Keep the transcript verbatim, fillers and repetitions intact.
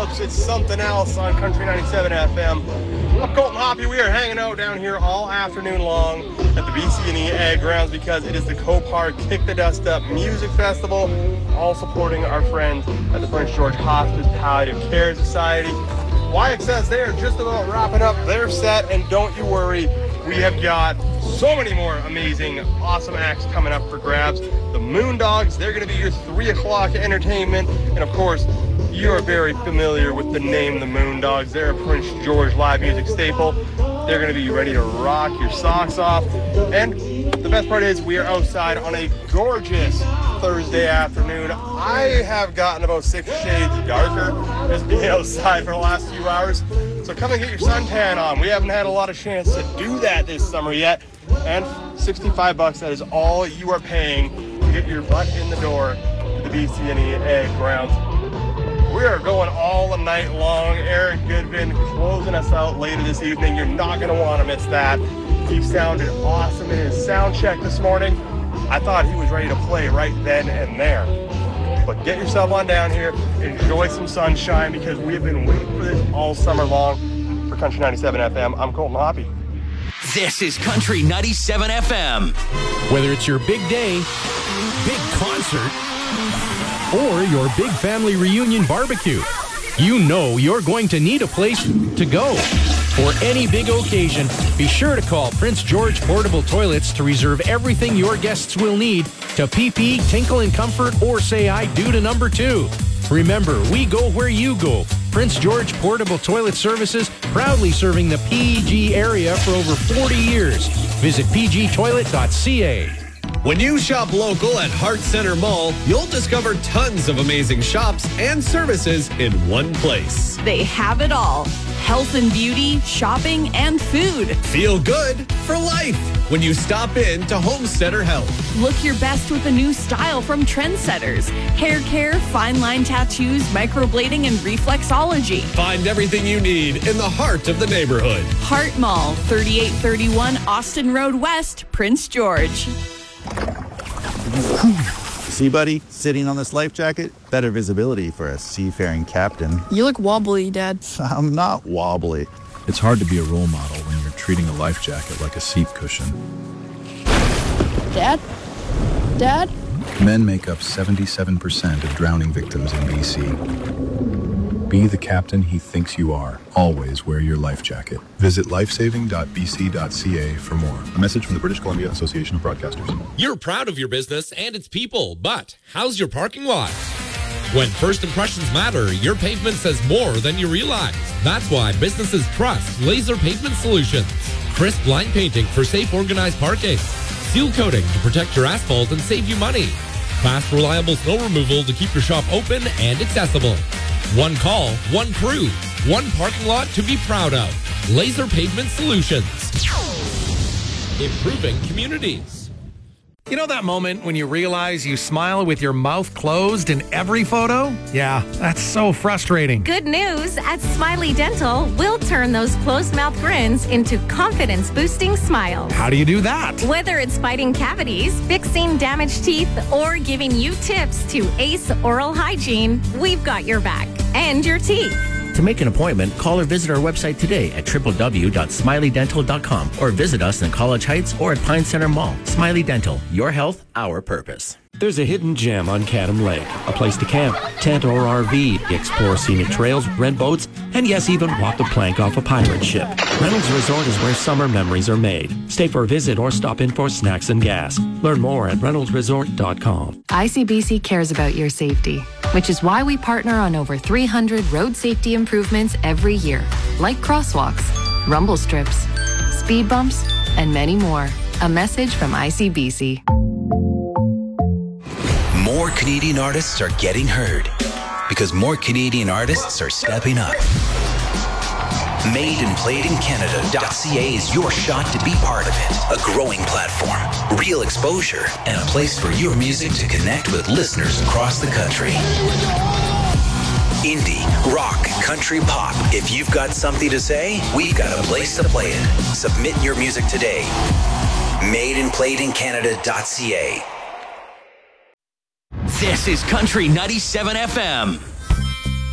folks. It's something else on Country ninety-seven F M. I'm Colton Hoppy. We are hanging out down here all afternoon long at the B C and E Ag Grounds because it is the Copart Kick the Dust Up Music Festival, all supporting our friends at the Prince George Hospice Palliative Care Society. Y X S, they are just about wrapping up their set, and don't you worry, we have got so many more amazing, awesome acts coming up for grabs. The Moondogs, they're going to be your three o'clock entertainment, and of course, you are very familiar with the name the Moondogs. They're a Prince George live music staple. They're going to be ready to rock your socks off, and the best part is we are outside on a gorgeous Thursday afternoon. I have gotten about six shades darker just being outside for the last few hours. So come and get your suntan on. We haven't had a lot of chance to do that this summer yet. And sixty-five bucks, that is all you are paying to get your butt in the door to the B C and E Ag Grounds. We are going all night long. Eric Goodvin closing us out later this evening. You're not going to want to miss that. He sounded awesome in his sound check this morning. I thought he was ready to play right then and there. But get yourself on down here, enjoy some sunshine, because we have been waiting for this all summer long. For Country ninety-seven F M, I'm Colton Hoppy. This is Country ninety-seven F M. Whether it's your big day, big concert, or your big family reunion barbecue, you know you're going to need a place to go. For any big occasion, be sure to call Prince George Portable Toilets to reserve everything your guests will need to pee-pee, tinkle in comfort, or say I do to number two. Remember, we go where you go. Prince George Portable Toilet Services, proudly serving the P G area for over forty years. Visit p g toilet dot c a. When you shop local at Hart Center Mall, you'll discover tons of amazing shops and services in one place. They have it all. Health and beauty, shopping, and food. Feel good for life when you stop in to Home Center Health. Look your best with a new style from Trendsetters. Hair care, fine line tattoos, microblading, and reflexology. Find everything you need in the heart of the neighborhood. Hart Mall, thirty-eight thirty-one Austin Road West, Prince George. See, buddy, sitting on this life jacket, better visibility for a seafaring captain. You look wobbly, Dad. I'm not wobbly. It's hard to be a role model when you're treating a life jacket like a seat cushion. Dad? Dad? Men make up seventy-seven percent of drowning victims in B C. Be the captain he thinks you are. Always wear your life jacket. Visit lifesaving dot b c dot c a for more. A message from the British Columbia Association of Broadcasters. You're proud of your business and its people, but how's your parking lot? When first impressions matter, your pavement says more than you realize. That's why businesses trust Laser Pavement Solutions. Crisp line painting for safe, organized parking. Seal coating to protect your asphalt and save you money. Fast, reliable snow removal to keep your shop open and accessible. One call, one crew, one parking lot to be proud of. Laser Pavement Solutions. Improving communities. You know that moment when you realize you smile with your mouth closed in every photo? Yeah, that's so frustrating. Good news, at Smiley Dental, we'll turn those closed mouth grins into confidence-boosting smiles. How do you do that? Whether it's fighting cavities, fixing damaged teeth, or giving you tips to ace oral hygiene, we've got your back and your teeth. To make an appointment, call or visit our website today at w w w dot smiley dental dot com or visit us in College Heights or at Pine Center Mall. Smiley Dental, your health, our purpose. There's a hidden gem on Cadam Lake, a place to camp, tent or R V, explore scenic trails, rent boats, and yes, even walk the plank off a pirate ship. Reynolds Resort is where summer memories are made. Stay for a visit or stop in for snacks and gas. Learn more at reynolds resort dot com. I C B C cares about your safety, which is why we partner on over three hundred road safety improvements every year, like crosswalks, rumble strips, speed bumps, and many more. A message from I C B C. More Canadian artists are getting heard because more Canadian artists are stepping up. made and played in Canada dot c a is your shot to be part of it. A growing platform, real exposure, and a place for your music to connect with listeners across the country. Indie, rock, country, pop. If you've got something to say, we've got a place to play it. Submit your music today. made and played in Canada dot c a. This is Country ninety-seven F M.